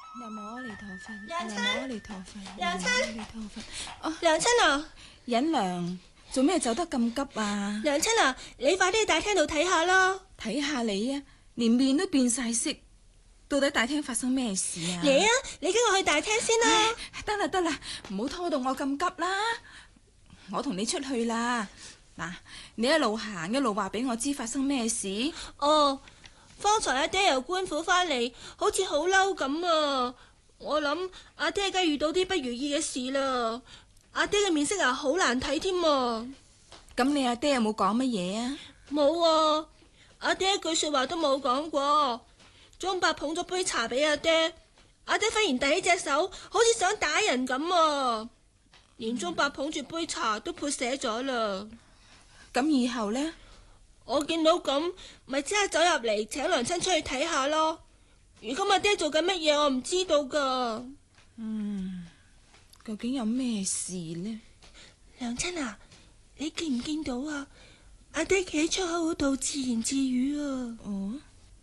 南無阿彌陀佛， 娘親， 南無阿彌陀佛， 娘親， 南無阿彌陀佛。哦， 娘親啊， 忍娘，做咩走得咁急啊？ 娘親啊，你快啲去大廳度睇下啦。 睇下你啊，連面都變晒色，到底大廳發生咩事啊？ 嚟啊，你跟我去大廳先啦。 得啦得啦，唔好拖到我咁急啦，我同你出去啦。嗱，你一路行一路話俾我知發生咩事。 哦，方才阿爹由官府翻嚟，好似好嬲咁啊！我諗阿爹梗係遇到啲不如意嘅事啦。阿爹嘅面色啊，好難睇添啊！ 咁你阿爹有冇講乜嘢啊？ 冇啊，阿爹一句說話都冇講過。鐘伯捧咗杯茶俾阿爹，阿爹忽然遞起隻手，好似想打人咁啊！連鐘伯捧住杯茶都潑瀉咗啦。 咁以後呢？ 我見到咁，咪即刻走入嚟請娘親出去睇下咯。如今阿爹做緊乜嘢，我唔知道噶。 究竟有咩事呢？ 娘親啊，你見唔見到啊？阿爹企喺出口嗰度自言自語啊。 哦，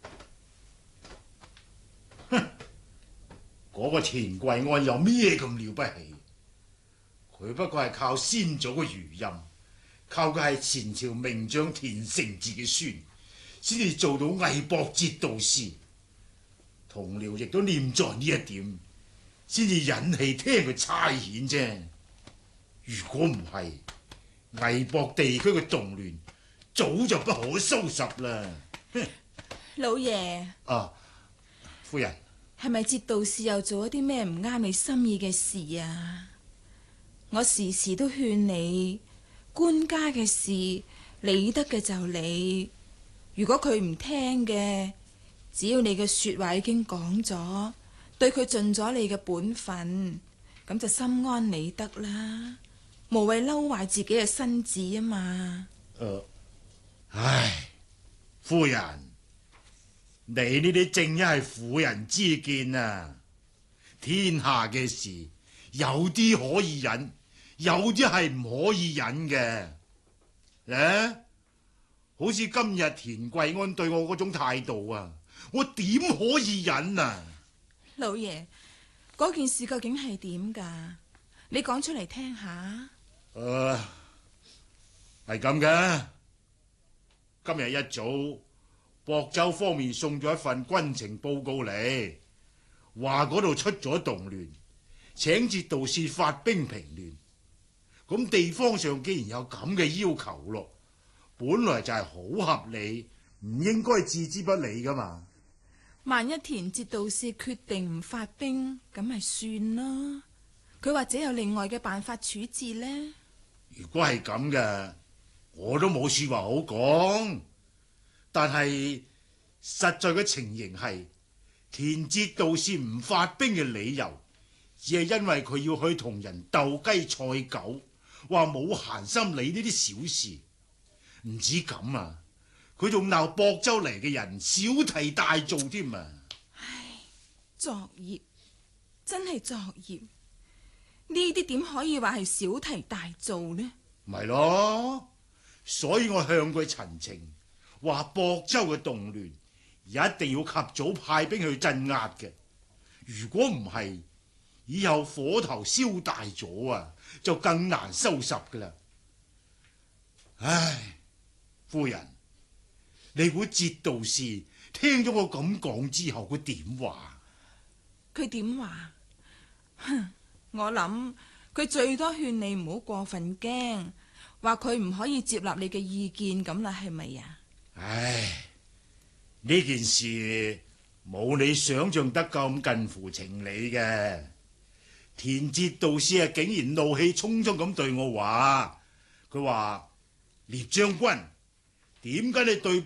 哼，嗰個田貴安有咩咁了不起？佢不過係靠先祖嘅餘蔭，靠嘅係前朝名將田承志嘅孫，先至做到魏博節度使。同僚亦都念在呢一點，先至引氣聽佢差遣啫。如果唔係，魏博地區嘅動亂早就不可收拾啦。 老爺。 啊，夫人， 係咪節度使又做一啲咩唔啱你心意嘅事啊？我時時都勸你，官家嘅事理得嘅就理，如果佢唔聽嘅，只要你嘅說話已經講咗，對佢盡咗你嘅本分，咁就心安理得啦，無謂嬲壞自己嘅身子啊嘛。 唉，夫人，你呢啲正一係婦人之見啊！天下嘅事有啲可以忍，有啲係唔可以忍嘅。好似今日田貴安對我嗰種態度啊，我點可以忍啊？ 老爺，嗰件事究竟係點噶？你講出嚟聽下。 係咁嘅。今日一早，亳州方面送咗一份軍情報告嚟，話嗰度出咗動亂，請節度使發兵平亂。咁地方上既然有咁嘅要求咯，本來就係好合理，唔應該置之不理噶嘛。 萬一田節度使決定唔發兵，咁咪算啦。佢或者有另外嘅辦法處置呢？ 如果係咁嘅，我都冇說話好講。但係實在嘅情形係，田節度使唔發兵嘅理由，只係因為佢要去同人鬥雞賽狗，話冇閒心理呢啲小事。唔止咁啊，佢仲鬧亳州嚟嘅人小題大做添啊！ 唉，作孽，真係作孽。呢啲點可以話係小題大做呢？ 咪咯，所以我向佢陳情，話亳州嘅動亂一定要及早派兵去鎮壓嘅。如果唔係，以後火頭燒大咗啊，就更難收拾噶啦。唉，夫人，你估節度使聽咗我咁講之後，佢點話？ 佢點話？哼，我諗佢最多勸你唔好過分驚，話佢唔可以接納你嘅意見咁啦，係咪啊？ 唉，呢件事冇你想象得咁近乎情理嘅。田節度使啊，竟然怒氣沖沖咁對我話，佢話：聶將軍，點解你對